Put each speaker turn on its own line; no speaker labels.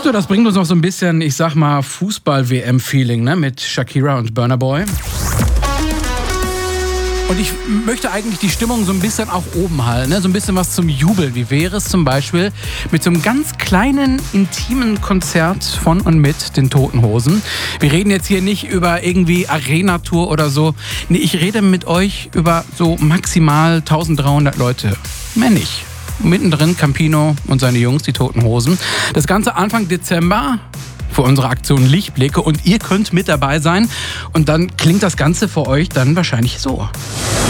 So, das bringt uns noch so ein bisschen, ich sag mal, Fußball-WM-Feeling, ne? Mit Shakira und Burna Boy. Und ich möchte eigentlich die Stimmung so ein bisschen auch oben halten, ne? So ein bisschen was zum Jubeln. Wie wäre es zum Beispiel mit so einem ganz kleinen, intimen Konzert von und mit den Toten Hosen? Wir reden jetzt hier nicht über irgendwie Arena-Tour oder so. Nee, ich rede mit euch über so maximal 1300 Leute. Mehr nicht. Mittendrin Campino und seine Jungs, die Toten Hosen. Das Ganze Anfang Dezember für unsere Aktion Lichtblicke und ihr könnt mit dabei sein. Und dann klingt das Ganze für euch dann wahrscheinlich so.